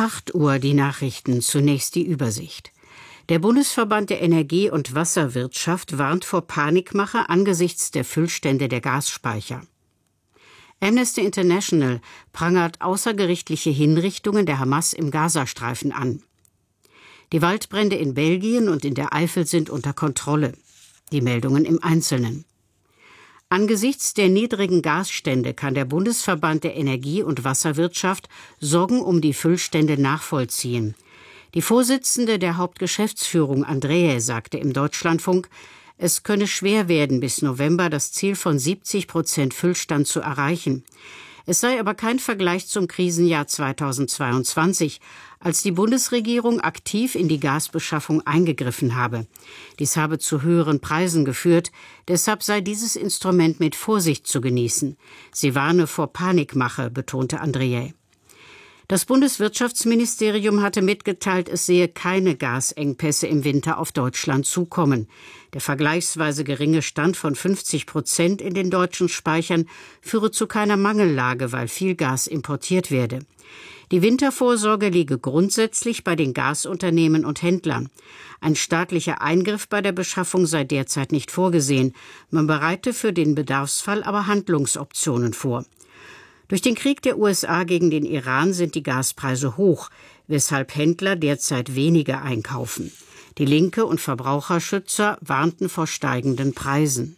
8 Uhr die Nachrichten, zunächst die Übersicht. Der Bundesverband der Energie- und Wasserwirtschaft warnt vor Panikmache angesichts der Füllstände der Gasspeicher. Amnesty International prangert außergerichtliche Hinrichtungen der Hamas im Gazastreifen an. Die Waldbrände in Belgien und in der Eifel sind unter Kontrolle. Die Meldungen im Einzelnen. Angesichts der niedrigen Gasstände kann der Bundesverband der Energie- und Wasserwirtschaft Sorgen um die Füllstände nachvollziehen. Die Vorsitzende der Hauptgeschäftsführung Andreae sagte im Deutschlandfunk, es könne schwer werden, bis November das Ziel von 70% Füllstand zu erreichen. Es sei aber kein Vergleich zum Krisenjahr 2022, als die Bundesregierung aktiv in die Gasbeschaffung eingegriffen habe. Dies habe zu höheren Preisen geführt, deshalb sei dieses Instrument mit Vorsicht zu genießen. Sie warne vor Panikmache, betonte Andreae. Das Bundeswirtschaftsministerium hatte mitgeteilt, es sehe keine Gasengpässe im Winter auf Deutschland zukommen. Der vergleichsweise geringe Stand von 50% in den deutschen Speichern führe zu keiner Mangellage, weil viel Gas importiert werde. Die Wintervorsorge liege grundsätzlich bei den Gasunternehmen und Händlern. Ein staatlicher Eingriff bei der Beschaffung sei derzeit nicht vorgesehen. Man bereite für den Bedarfsfall aber Handlungsoptionen vor. Durch den Krieg der USA gegen den Iran sind die Gaspreise hoch, weshalb Händler derzeit weniger einkaufen. Die Linke und Verbraucherschützer warnten vor steigenden Preisen.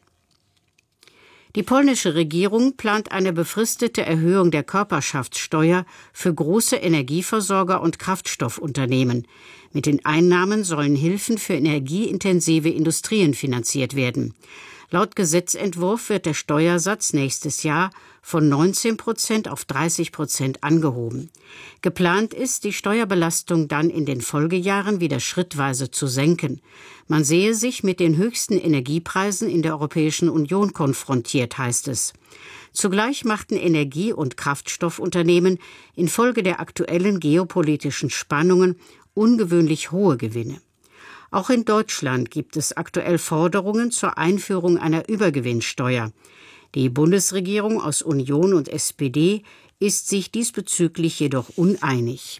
Die polnische Regierung plant eine befristete Erhöhung der Körperschaftssteuer für große Energieversorger und Kraftstoffunternehmen. Mit den Einnahmen sollen Hilfen für energieintensive Industrien finanziert werden. Laut Gesetzentwurf wird der Steuersatz nächstes Jahr von 19% auf 30% angehoben. Geplant ist, die Steuerbelastung dann in den Folgejahren wieder schrittweise zu senken. Man sehe sich mit den höchsten Energiepreisen in der Europäischen Union konfrontiert, heißt es. Zugleich machten Energie- und Kraftstoffunternehmen infolge der aktuellen geopolitischen Spannungen ungewöhnlich hohe Gewinne. Auch in Deutschland gibt es aktuell Forderungen zur Einführung einer Übergewinnsteuer. Die Bundesregierung aus Union und SPD ist sich diesbezüglich jedoch uneinig.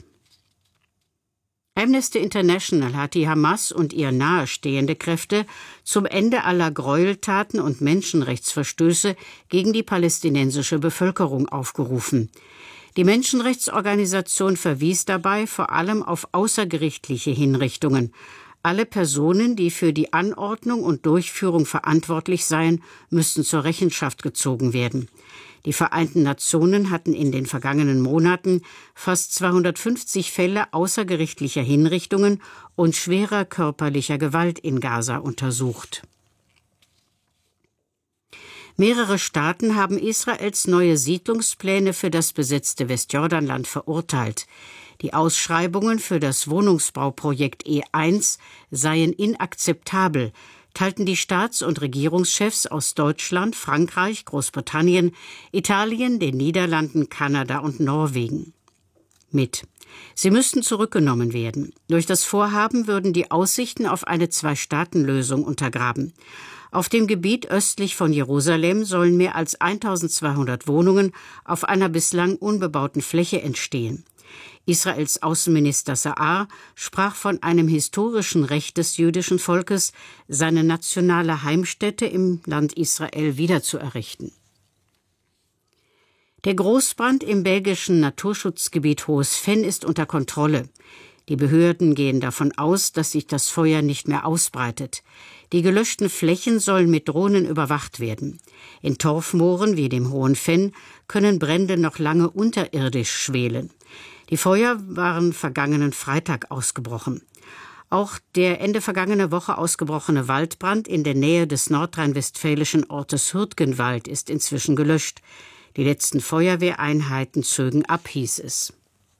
Amnesty International hat die Hamas und ihr nahestehende Kräfte zum Ende aller Gräueltaten und Menschenrechtsverstöße gegen die palästinensische Bevölkerung aufgerufen. Die Menschenrechtsorganisation verwies dabei vor allem auf außergerichtliche Hinrichtungen. Alle Personen, die für die Anordnung und Durchführung verantwortlich seien, müssten zur Rechenschaft gezogen werden. Die Vereinten Nationen hatten in den vergangenen Monaten fast 250 Fälle außergerichtlicher Hinrichtungen und schwerer körperlicher Gewalt in Gaza untersucht. Mehrere Staaten haben Israels neue Siedlungspläne für das besetzte Westjordanland verurteilt. Die Ausschreibungen für das Wohnungsbauprojekt E1 seien inakzeptabel, teilten die Staats- und Regierungschefs aus Deutschland, Frankreich, Großbritannien, Italien, den Niederlanden, Kanada und Norwegen mit. Sie müssten zurückgenommen werden. Durch das Vorhaben würden die Aussichten auf eine Zwei-Staaten-Lösung untergraben. Auf dem Gebiet östlich von Jerusalem sollen mehr als 1200 Wohnungen auf einer bislang unbebauten Fläche entstehen. Israels Außenminister Sa'ar sprach von einem historischen Recht des jüdischen Volkes, seine nationale Heimstätte im Land Israel wiederzuerrichten. Der Großbrand im belgischen Naturschutzgebiet Hohes Venn ist unter Kontrolle. Die Behörden gehen davon aus, dass sich das Feuer nicht mehr ausbreitet. Die gelöschten Flächen sollen mit Drohnen überwacht werden. In Torfmooren wie dem Hohen Venn können Brände noch lange unterirdisch schwelen. Die Feuer waren vergangenen Freitag ausgebrochen. Auch der Ende vergangener Woche ausgebrochene Waldbrand in der Nähe des nordrhein-westfälischen Ortes Hürtgenwald ist inzwischen gelöscht. Die letzten Feuerwehreinheiten zögen ab, hieß es.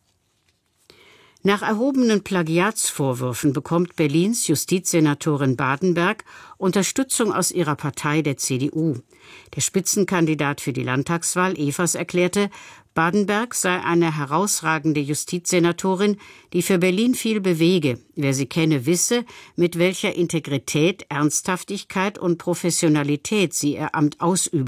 Nach erhobenen Plagiatsvorwürfen bekommt Berlins Justizsenatorin Badenberg Unterstützung aus ihrer Partei, der CDU. Der Spitzenkandidat für die Landtagswahl, Evers, erklärte, Badenberg sei eine herausragende Justizsenatorin, die für Berlin viel bewege. Wer sie kenne, wisse, mit welcher Integrität, Ernsthaftigkeit und Professionalität sie ihr Amt ausübe.